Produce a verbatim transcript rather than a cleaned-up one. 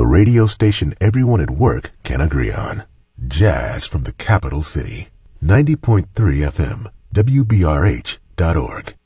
radio station everyone at work can agree on. Jazz from the capital city. ninety point three F M, W B R H dot org.